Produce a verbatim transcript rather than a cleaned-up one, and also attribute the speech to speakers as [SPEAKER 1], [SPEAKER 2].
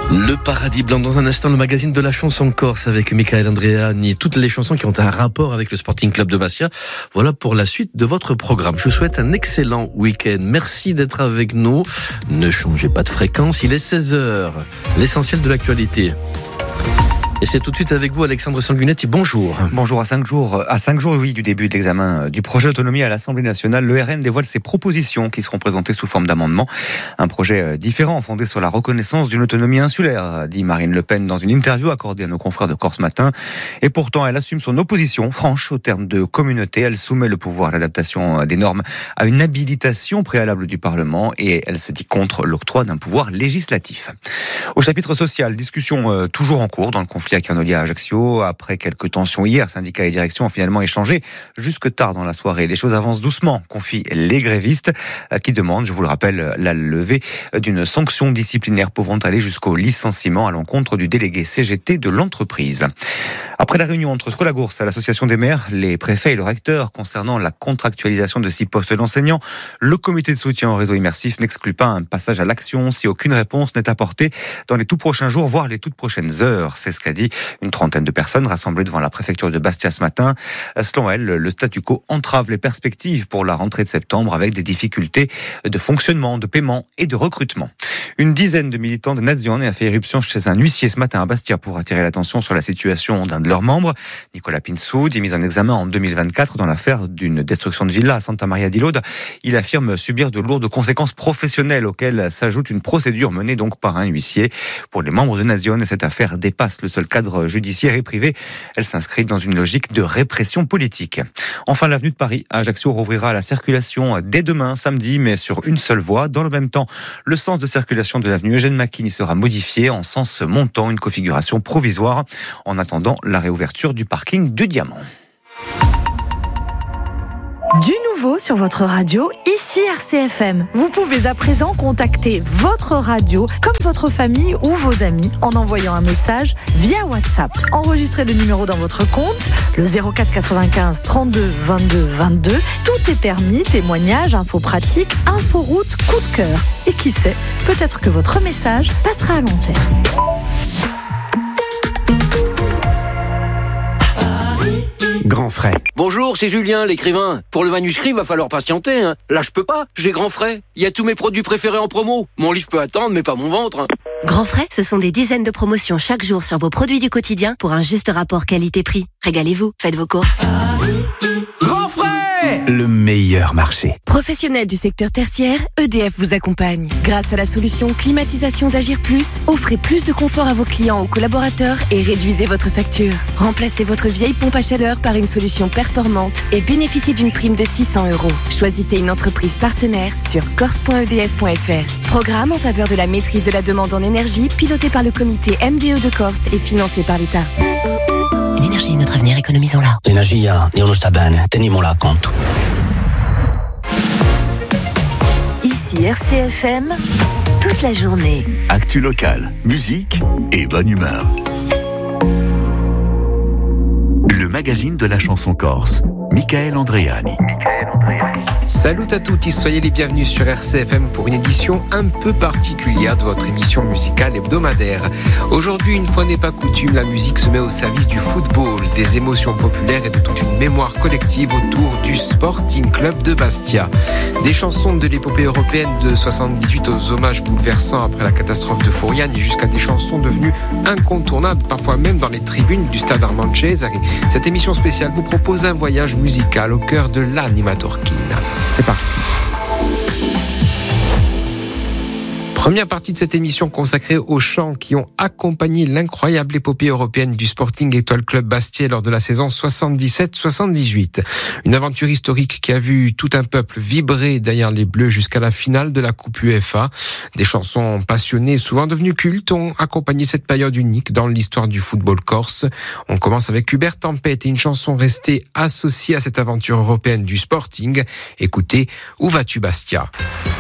[SPEAKER 1] Le Paradis Blanc, dans un instant, le magazine de la chanson corse avec Michael Andreani, toutes les chansons qui ont un rapport avec le Sporting Club de Bastia. Voilà pour la suite de votre programme. Je vous souhaite un excellent week-end. Merci d'être avec nous. Ne changez pas de fréquence, il est seize heures. L'essentiel de l'actualité. Et c'est tout de suite avec vous, Alexandre Sanguinetti. Bonjour.
[SPEAKER 2] Bonjour. À cinq jours, à cinq jours, oui, du début de l'examen du projet autonomie à l'Assemblée nationale, le R N dévoile ses propositions qui seront présentées sous forme d'amendements. Un projet différent, fondé sur la reconnaissance d'une autonomie insulaire, dit Marine Le Pen dans une interview accordée à nos confrères de Corse Matin. Et pourtant, elle assume son opposition franche au terme de communauté. Elle soumet le pouvoir à l'adaptation des normes à une habilitation préalable du Parlement et elle se dit contre l'octroi d'un pouvoir législatif. Au chapitre social, discussion euh, toujours en cours dans le conflit à Quernolia à Ajaccio. Après quelques tensions hier, syndicats et direction ont finalement échangé jusque tard dans la soirée. Les choses avancent doucement, confient les grévistes qui demandent, je vous le rappelle, la levée d'une sanction disciplinaire pouvant aller jusqu'au licenciement à l'encontre du délégué C G T de l'entreprise. Après la réunion entre Scolagours, l'association des maires, les préfets et le recteur concernant la contractualisation de six postes d'enseignants, le comité de soutien au réseau immersif n'exclut pas un passage à l'action si aucune réponse n'est apportée dans les tout prochains jours, voire les toutes prochaines heures. C'est ce qu'a dit une trentaine de personnes rassemblées devant la préfecture de Bastia ce matin. Selon elle, le statu quo entrave les perspectives pour la rentrée de septembre avec des difficultés de fonctionnement, de paiement et de recrutement. Une dizaine de militants de Nazione a fait éruption chez un huissier ce matin à Bastia pour attirer l'attention sur la situation d'un de leurs membres. Nicolas Pinsoud est mis en examen en deux mille vingt-quatre dans l'affaire d'une destruction de villa à Santa Maria di Lode. Il affirme subir de lourdes conséquences professionnelles auxquelles s'ajoute une procédure menée donc par un huissier. Pour les membres de Nazione, cette affaire dépasse le seul cadre judiciaire et privé. Elle s'inscrit dans une logique de répression politique. Enfin, l'avenue de Paris à Ajaccio rouvrira la circulation dès demain, samedi, mais sur une seule voie. Dans le même temps, le sens de circulation de l'avenue Eugène Macquigny sera modifié en sens montant, une configuration provisoire en attendant la réouverture du parking de Diamant.
[SPEAKER 3] Du nouveau sur votre radio, ici R C F M. Vous pouvez à présent contacter votre radio comme votre famille ou vos amis en envoyant un message via WhatsApp. Enregistrez le numéro dans votre compte, le zéro quatre quatre-vingt-quinze trente-deux vingt-deux vingt-deux. Tout est permis, témoignages, infos pratiques, inforoute, coup de cœur. Et qui sait, peut-être que votre message passera à l'antenne.
[SPEAKER 4] Grand frais.
[SPEAKER 5] Bonjour, c'est Julien, l'écrivain. Pour le manuscrit, va falloir patienter. Hein. Là, je peux pas. J'ai Grand frais. Il y a tous mes produits préférés en promo. Mon livre peut attendre, mais pas mon ventre. Hein.
[SPEAKER 6] Grand frais, ce sont des dizaines de promotions chaque jour sur vos produits du quotidien pour un juste rapport qualité-prix. Régalez-vous, faites vos courses.
[SPEAKER 4] Grand frais, le meilleur marché.
[SPEAKER 7] Professionnels du secteur tertiaire, E D F vous accompagne. Grâce à la solution climatisation d'Agir Plus, offrez plus de confort à vos clients ou collaborateurs et réduisez votre facture. Remplacez votre vieille pompe à chaleur par une solution performante et bénéficiez d'une prime de six cents euros. Choisissez une entreprise partenaire sur corse point e d f point f r. Programme en faveur de la maîtrise de la demande en énergie piloté par le comité M D E de Corse et financé par l'État.
[SPEAKER 6] L'énergie est notre avenir, économisons-la.
[SPEAKER 8] L'energia è uno sta bene, teniamola a conto.
[SPEAKER 3] Ici R C F M, toute la journée.
[SPEAKER 9] Actu locale, musique et bonne humeur. Le magazine de la chanson corse, Michael Andreani.
[SPEAKER 10] Salut à tous, soyez les bienvenus sur R C F M pour une édition un peu particulière de votre émission musicale hebdomadaire. Aujourd'hui, une fois n'est pas coutume, la musique se met au service du football, des émotions populaires et de toute une mémoire collective autour du Sporting Club de Bastia. Des chansons de l'épopée européenne de soixante-dix-huit aux hommages bouleversants après la catastrophe de Foriane et jusqu'à des chansons devenues incontournables, parfois même dans les tribunes du stade Armand Cesari. Cette émission spéciale vous propose un voyage musical au cœur de l'animatorchina. C'est parti. Première partie de cette émission consacrée aux chants qui ont accompagné l'incroyable épopée européenne du Sporting Étoile Club Bastia lors de la saison soixante-dix-sept soixante-dix-huit. Une aventure historique qui a vu tout un peuple vibrer derrière les Bleus jusqu'à la finale de la Coupe UEFA. Des chansons passionnées, souvent devenues cultes, ont accompagné cette période unique dans l'histoire du football corse. On commence avec Hubert Tempête et une chanson restée associée à cette aventure européenne du Sporting. Écoutez, Où vas-tu Bastia ?